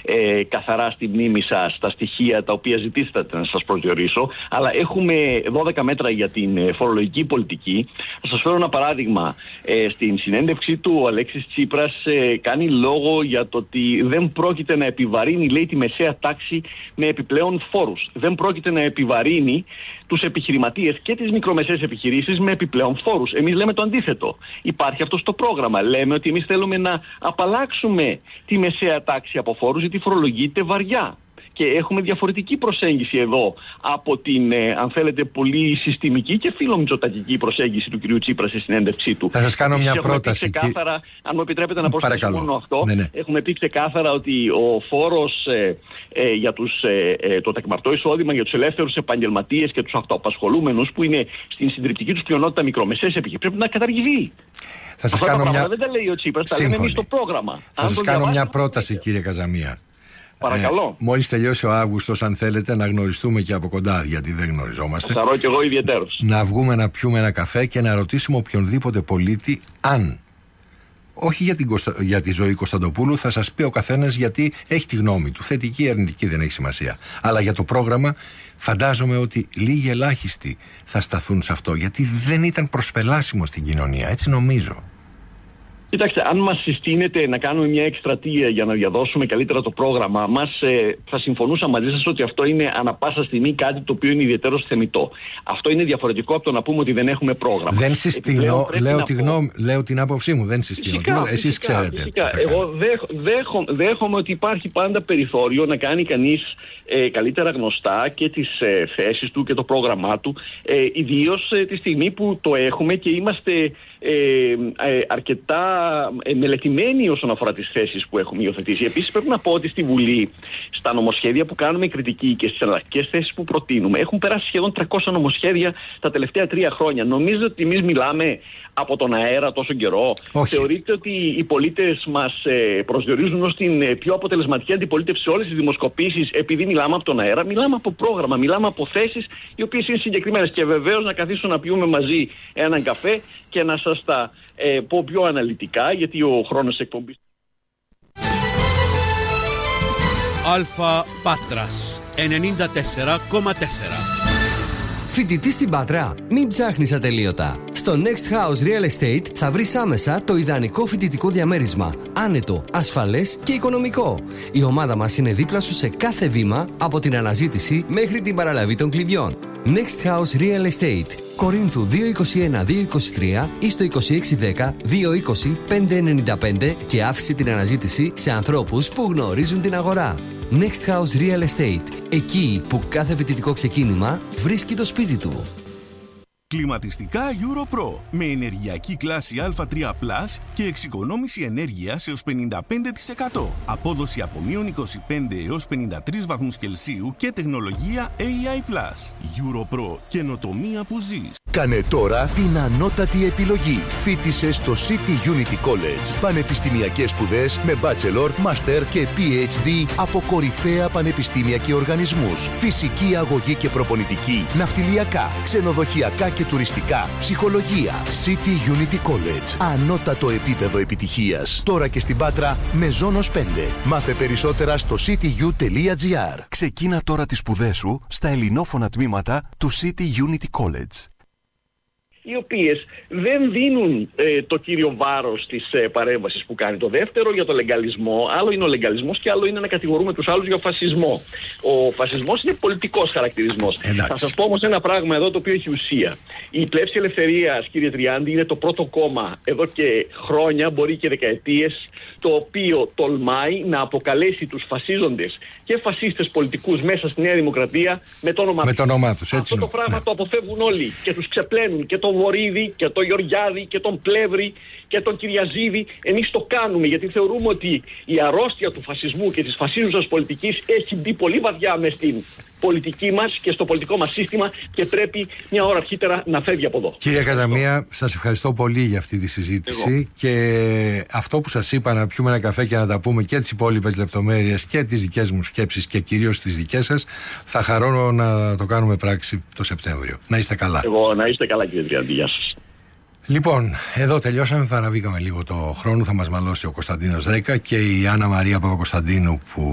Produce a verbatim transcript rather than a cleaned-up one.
ε, καθαρά στη μνήμη σας τα στοιχεία τα οποία ζητήσατε να σας προσδιορίσω, αλλά έχουμε δώδεκα μέτρα για την φορολογική πολιτική. Θα σας φέρω ένα παράδειγμα. Ε, στην συνέντευξή του ο Αλέξης Τσίπρας ε, κάνει λόγο για το ότι δεν πρόκειται να επιβαρύνει, λέει, τη μεσαία τάξη με επιπλέον φόρους. Δεν πρόκειται να επιβαρύνει τους επιχειρηματίες και τις μικρομεσαίες επιχειρήσεις με επιπλέον φόρους. Εμείς λέμε το αντίθετο. Υπάρχει αυτό στο πρόγραμμα. Λέμε ότι εμείς θέλουμε να απαλλάξουμε τη μεσαία τάξη από φόρους, γιατί φορολογείται βαριά. Και έχουμε διαφορετική προσέγγιση εδώ από την, ε, αν θέλετε, πολύ συστημική και φιλομητσοτακική προσέγγιση του κ. Τσίπρα στη συνέντευξή του. Θα σας κάνω μια έχουμε πρόταση. Πει ξεκάθαρα, και... αν μου επιτρέπετε να προσθέσω μόνο αυτό, ναι, ναι. έχουμε πει ξεκάθαρα ότι ο φόρος ε, ε, για τους, ε, ε, το τεκμαρτό εισόδημα για τους ελεύθερους επαγγελματίες και τους αυτοαπασχολούμενους, που είναι στην συντριπτική τους πλειονότητα μικρομεσαίες επιχειρήσεις, πρέπει να καταργηθεί. Θα σας κάνω μια... δεν τα λέει ο Τσίπρας, τα λέμε εμείς στο πρόγραμμα. Θα σας κάνω μια πρόταση, κύριε Καζαμία. Παρακαλώ. Ε, μόλις τελειώσει ο Αύγουστος, αν θέλετε, να γνωριστούμε και από κοντά, γιατί δεν γνωριζόμαστε. Θα χαρώ κι εγώ ιδιαιτέρως. Να βγούμε να πιούμε ένα καφέ και να ρωτήσουμε οποιονδήποτε πολίτη αν. Όχι για, την Κωστα... για τη Ζωή Κωνσταντοπούλου, θα σας πει ο καθένας γιατί έχει τη γνώμη του. Θετική ή αρνητική δεν έχει σημασία. Αλλά για το πρόγραμμα φαντάζομαι ότι λίγοι ελάχιστοι θα σταθούν σε αυτό, γιατί δεν ήταν προσπελάσιμο στην κοινωνία. Έτσι νομίζω. Κοιτάξτε, αν μας συστήνετε να κάνουμε μια εκστρατεία για να διαδώσουμε καλύτερα το πρόγραμμα μας, ε, θα συμφωνούσα μαζί σας ότι αυτό είναι ανα πάσα στιγμή κάτι το οποίο είναι ιδιαίτερος θεμιτό. Αυτό είναι διαφορετικό από το να πούμε ότι δεν έχουμε πρόγραμμα. Δεν συστήνω, λέω, τη γνώμη, λέω την άποψή μου, δεν συστήνω. Φυσικά, Εσείς φυσικά, ξέρετε. Φυσικά. Εγώ δέχ, δέχω, δέχομαι ότι υπάρχει πάντα περιθώριο να κάνει κανείς ε, καλύτερα γνωστά και τις ε, θέσεις του και το πρόγραμμά του, ε, ιδίως ε, τη στιγμή που το έχουμε και είμαστε ε, ε, αρκετά μελετημένοι όσον αφορά τις θέσεις που έχουμε υιοθετήσει. Επίσης, πρέπει να πω ότι στη Βουλή, στα νομοσχέδια που κάνουμε κριτική και στις εναλλακτικές θέσεις που προτείνουμε, έχουν περάσει σχεδόν τριακόσια νομοσχέδια τα τελευταία τρία χρόνια. Νομίζετε ότι εμείς μιλάμε από τον αέρα τόσο καιρό? Όχι. Θεωρείτε ότι οι πολίτες μας ε, προσδιορίζουν ως την ε, πιο αποτελεσματική αντιπολίτευση σε όλες τις δημοσκοπήσεις επειδή μιλάμε από τον αέρα? Μιλάμε από πρόγραμμα, μιλάμε από θέσεις οι οποίες είναι συγκεκριμένες. Και βεβαίως να καθίσουν να πιούμε μαζί έναν καφέ και να σας τα ε, πω πιο αναλυτικά, γιατί ο χρόνος εκπομπής. Αλφα Πάτρας ενενήντα τέσσερα κόμμα τέσσερα. Φοιτητής στην Πάτρα, μην ψάχνεις ατελείωτα. Στο Next House Real Estate θα βρεις άμεσα το ιδανικό φοιτητικό διαμέρισμα. Άνετο, ασφαλές και οικονομικό. Η ομάδα μας είναι δίπλα σου σε κάθε βήμα, από την αναζήτηση μέχρι την παραλαβή των κλειδιών. Next House Real Estate. Κορίνθου δύο είκοσι ένα δύο είκοσι τρία ή στο είκοσι έξι δέκα δύο είκοσι πέντε ενενήντα πέντε και άφησε την αναζήτηση σε ανθρώπους που γνωρίζουν την αγορά. Next House Real Estate. Εκεί που κάθε φοιτητικό ξεκίνημα βρίσκει το σπίτι του. Κλιματιστικά EuroPro με ενεργειακή κλάση Α τρία πλας και εξοικονόμηση ενέργειας έως πενήντα πέντε τοις εκατό. Απόδοση από μείον είκοσι πέντε έως πενήντα τρεις βαθμούς Κελσίου και τεχνολογία έι άι πλας. EuroPro. Καινοτομία που ζεις. Κάνε τώρα την ανώτατη επιλογή. Φοίτησε στο City Unity College. Πανεπιστημιακές σπουδές με Bachelor, Master και πι έιτς ντι από κορυφαία πανεπιστήμια και οργανισμούς. Φυσική αγωγή και προπονητική, ναυτιλιακά, ξενοδοχειακά και τουριστικά, ψυχολογία. City Unity College. Ανώτατο επίπεδο επιτυχίας. Τώρα και στην Πάτρα με Ζώνος πέντε. Μάθε περισσότερα στο σίτι γιου τελεία τζι άρ. Ξεκίνα τώρα τις σπουδές σου στα ελληνόφωνα τμήματα του City Unity College, οι οποίες δεν δίνουν ε, το κύριο βάρος της ε, παρέμβασης που κάνει. Το δεύτερο για το λεγκαλισμό, άλλο είναι ο λεγκαλισμός και άλλο είναι να κατηγορούμε τους άλλους για φασισμό. Ο φασισμός είναι πολιτικός χαρακτηρισμός. Εντάξει. Θα σας πω όμως ένα πράγμα εδώ το οποίο έχει ουσία. Η Πλεύση Ελευθερίας, κύριε Τριάντη, είναι το πρώτο κόμμα εδώ και χρόνια, μπορεί και δεκαετίες, το οποίο τολμάει να αποκαλέσει τους φασίζοντες και φασίστες πολιτικούς μέσα στη Νέα Δημοκρατία με το όνομά τους. Το όνομά τους, έτσι. Αυτό το πράγμα ναι. το αποφεύγουν όλοι και τους ξεπλένουν, και τον Βορίδη και τον Γεωργιάδη και τον Πλεύρη και τον Κυριαζίδη. Εμείς το κάνουμε γιατί θεωρούμε ότι η αρρώστια του φασισμού και της φασίζουσας πολιτικής έχει μπει πολύ βαθιά μες στην πολιτική μας και στο πολιτικό μας σύστημα και πρέπει μια ώρα αρχίτερα να φεύγει από εδώ. Κύριε Καζαμία, σας ευχαριστώ πολύ για αυτή τη συζήτηση. Εγώ. Και αυτό που σας είπα, να πιούμε ένα καφέ και να τα πούμε και τις υπόλοιπες λεπτομέρειες και τις δικές μου σκέψεις και κυρίως τις δικές σας, θα χαρώ να το κάνουμε πράξη το Σεπτέμβριο. Να είστε καλά. Εγώ να είστε καλά, κύριε Τριάντη. Γεια σας. Λοιπόν, εδώ τελειώσαμε, παραβήκαμε λίγο το χρόνο, θα μας μαλώσει ο Κωνσταντίνος Ρέκα και η Άννα Μαρία Παπακοσταντίνου που